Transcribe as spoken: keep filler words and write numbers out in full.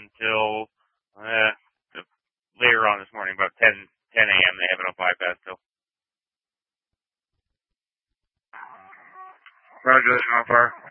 until uh, later on this morning, about ten a.m. They have it on bypass still. Roger, that's not far.